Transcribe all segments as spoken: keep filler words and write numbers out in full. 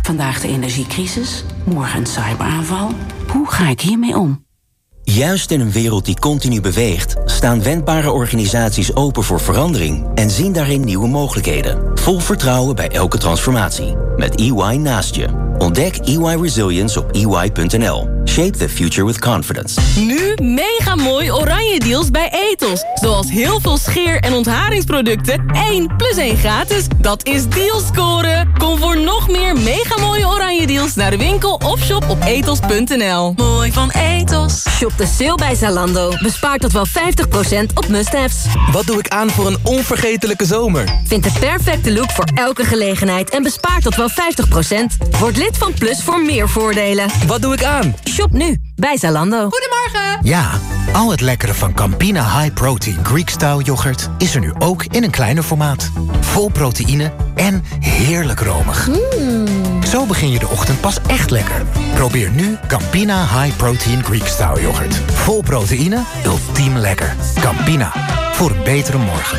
Vandaag de energiecrisis, morgen een cyberaanval. Hoe ga ik hiermee om? Juist in een wereld die continu beweegt, staan wendbare organisaties open voor verandering en zien daarin nieuwe mogelijkheden. Vol vertrouwen bij elke transformatie. Met E Y naast je. Ontdek E Y Resilience op e y punt n l. Shape the future with confidence. Nu mega mooi oranje deals bij Ethos. Zoals heel veel scheer- en ontharingsproducten. één plus één gratis. Dat is deals scoren. Kom voor nog meer mega mooie oranje deals naar de winkel of shop op ethos punt n l. Mooi van Ethos. Shop de sale bij Zalando. Bespaart tot wel vijftig procent op must-haves. Wat doe ik aan voor een onvergetelijke zomer? Vind de perfecte look voor elke gelegenheid en bespaart tot wel vijftig procent. Word lid van Plus voor meer voordelen. Wat doe ik aan? Shop nu bij Zalando. Goedemorgen! Ja, al het lekkere van Campina High Protein Greek Style yoghurt is er nu ook in een kleiner formaat. Vol proteïne en heerlijk romig. Mm. Zo begin je de ochtend pas echt lekker. Probeer nu Campina High Protein Greek Style yoghurt. Vol proteïne, ultiem lekker. Campina, voor een betere morgen.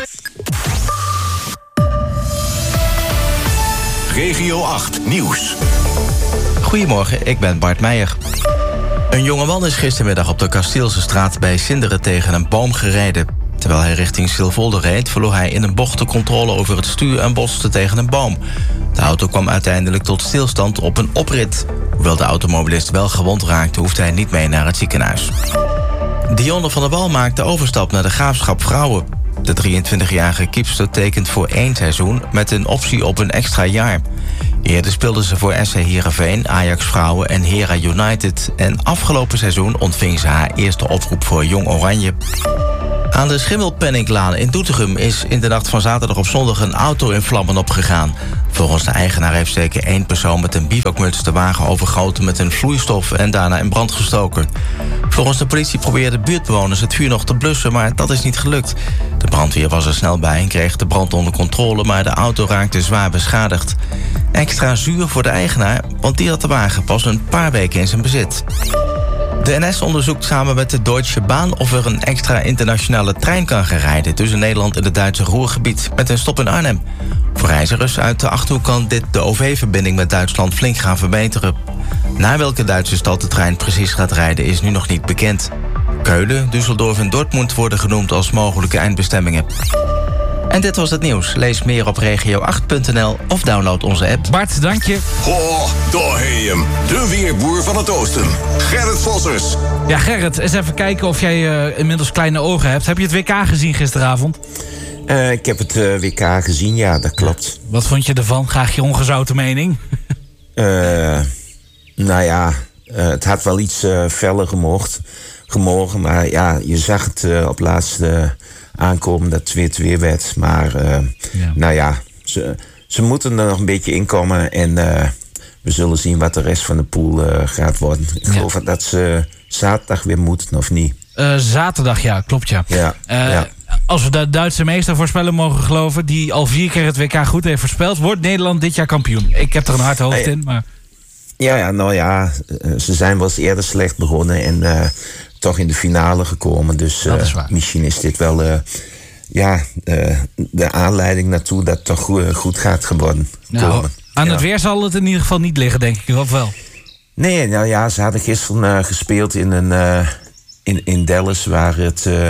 Regio acht Nieuws. Goedemorgen, ik ben Bart Meijer. Een jongeman is gistermiddag op de Kastielse straat bij Sinderen tegen een boom gereden. Terwijl hij richting Silvolde reed, verloor hij in een bocht de controle over het stuur en botste tegen een boom. De auto kwam uiteindelijk tot stilstand op een oprit. Hoewel de automobilist wel gewond raakte, hoefde hij niet mee naar het ziekenhuis. Dionne van der Wal maakt de overstap naar de Graafschap Vrouwen. De drieëntwintigjarige keepster tekent voor één seizoen met een optie op een extra jaar. Eerder speelde ze voor S C Heerenveen, Ajax Vrouwen en Hera United. En afgelopen seizoen ontving ze haar eerste oproep voor Jong Oranje. Aan de Schimmelpenninglaan in Doetinchem is in de nacht van zaterdag op zondag een auto in vlammen opgegaan. Volgens de eigenaar heeft zeker één persoon met een bivakmuts de wagen overgoten met een vloeistof en daarna in brand gestoken. Volgens de politie probeerden buurtbewoners het vuur nog te blussen, maar dat is niet gelukt. De brandweer was er snel bij en kreeg de brand onder controle, maar de auto raakte zwaar beschadigd. Extra zuur voor de eigenaar, want die had de wagen pas een paar weken in zijn bezit. De N S onderzoekt samen met de Deutsche Bahn of er een extra internationale trein kan gaan rijden tussen Nederland en het Duitse Ruhrgebied met een stop in Arnhem. Voor reizigers uit de Achterhoek kan dit de O V-verbinding met Duitsland flink gaan verbeteren. Naar welke Duitse stad de trein precies gaat rijden is nu nog niet bekend. Keulen, Düsseldorf en Dortmund worden genoemd als mogelijke eindbestemmingen. En dit was het nieuws. Lees meer op regio acht punt n l of download onze app. Bart, dank je. Oh, daar heb je hem. De weerboer van het oosten. Gerrit Vossers. Ja, Gerrit, eens even kijken of jij uh, inmiddels kleine ogen hebt. Heb je het W K gezien gisteravond? Uh, ik heb het uh, W K gezien, ja, dat klopt. Wat vond je ervan? Graag je ongezouten mening. uh, nou ja, uh, het had wel iets uh, feller gemocht, gemogen. Maar ja, je zag het uh, op laatste aankomen dat het twee-twee werd. Maar uh, ja. nou ja, ze, ze moeten er nog een beetje inkomen. En uh, we zullen zien wat de rest van de pool uh, gaat worden. Ik ja. geloof dat ze zaterdag weer moeten, of niet? Uh, zaterdag, ja, klopt ja. ja, uh, ja. Als we de Duitse meester voorspellen mogen geloven, die al vier keer het W K goed heeft voorspeld, wordt Nederland dit jaar kampioen. Ik heb er een hard hoofd hey, in, maar... Ja, ja, nou ja, ze zijn wel eens eerder slecht begonnen en uh, toch in de finale gekomen. Dus uh, is misschien is dit wel uh, ja, uh, de aanleiding naartoe dat het toch goed, goed gaat geworden. Nou, komen. aan ja. het weer zal het in ieder geval niet liggen, denk ik, of wel? Nee, nou ja, ze hadden gisteren uh, gespeeld in, een, uh, in, in Dallas, waar het... Uh,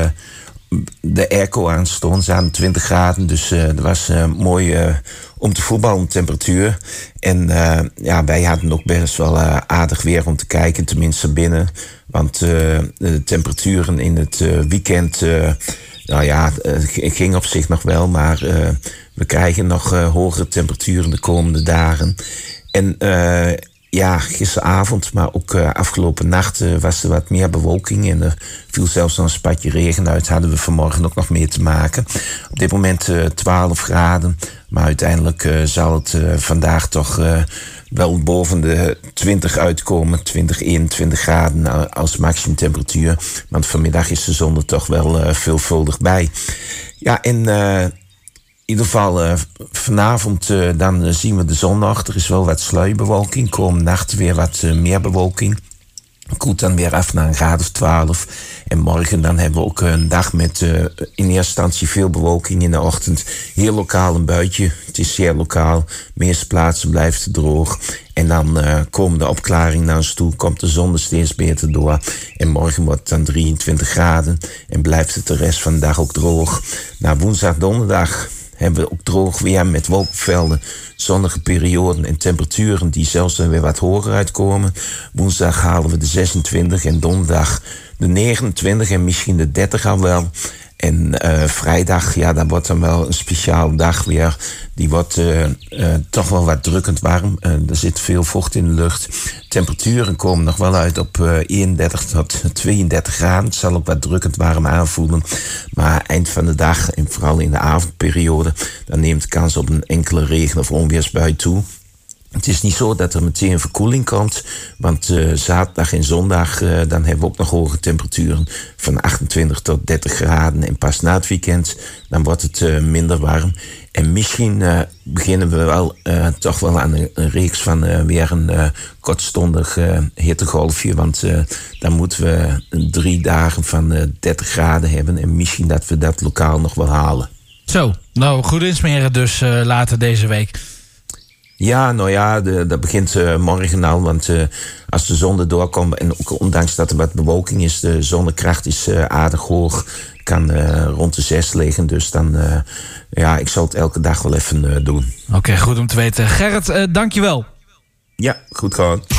de airco aan stond. Ze hadden twintig graden, dus uh, dat was uh, mooi uh, om te voetballen, temperatuur. En uh, ja, wij hadden ook best wel uh, aardig weer om te kijken, tenminste binnen. Want uh, de temperaturen in het uh, weekend, uh, nou ja, uh, ging op zich nog wel, maar uh, we krijgen nog uh, hogere temperaturen de komende dagen. En uh, ja, gisteravond, maar ook uh, afgelopen nacht uh, was er wat meer bewolking. En er viel zelfs nog een spatje regen uit. Hadden we vanmorgen ook nog mee te maken. Op dit moment uh, twaalf graden. Maar uiteindelijk uh, zal het uh, vandaag toch uh, wel boven de twintig uitkomen. twintig, eenentwintig graden als maximumtemperatuur. Want vanmiddag is de zon er toch wel uh, veelvuldig bij. Ja, en... Uh, In ieder geval, uh, vanavond uh, dan uh, zien we de zon nog. Er is wel wat sluierbewolking. Komende nacht weer wat uh, meer bewolking. Koelt dan weer af naar een graad of twaalf. En morgen dan hebben we ook een dag met uh, in eerste instantie veel bewolking in de ochtend. Heel lokaal een buitje. Het is zeer lokaal. De meeste plaatsen blijft het droog. En dan uh, komen de opklaring naar ons toe, komt de zon er steeds beter door. En morgen wordt het dan drieëntwintig graden en blijft het de rest van de dag ook droog. Na woensdag, donderdag hebben we ook droog weer met wolkenvelden, zonnige perioden en temperaturen die zelfs weer wat hoger uitkomen. Woensdag halen we de zesentwintig en donderdag de negenentwintig en misschien de dertig al wel. En uh, vrijdag, ja, dat wordt dan wel een speciale dag weer. Die wordt uh, uh, toch wel wat drukkend warm. Uh, er zit veel vocht in de lucht. Temperaturen komen nog wel uit op uh, eenendertig tot tweeëndertig graden. Het zal ook wat drukkend warm aanvoelen. Maar eind van de dag, en vooral in de avondperiode, dan neemt de kans op een enkele regen- of onweersbui toe. Het is niet zo dat er meteen verkoeling komt, want uh, zaterdag en zondag uh, dan hebben we ook nog hoge temperaturen van achtentwintig tot dertig graden. En pas na het weekend dan wordt het uh, minder warm. En misschien uh, beginnen we wel uh, toch wel aan een, een reeks van uh, weer een uh, kortstondig uh, hittegolfje. Want uh, dan moeten we drie dagen van uh, dertig graden hebben. En misschien dat we dat lokaal nog wel halen. Zo, nou goed insmeren dus uh, later deze week. Ja, nou ja, de, dat begint uh, morgen al. Want uh, als de zon erdoor komt, en ook ondanks dat er wat bewolking is, de zonnekracht is uh, aardig hoog. Kan uh, rond de zes liggen. Dus dan, uh, ja, ik zal het elke dag wel even uh, doen. Oké, okay, goed om te weten. Gerrit, uh, dank je wel. Ja, goed gewoon.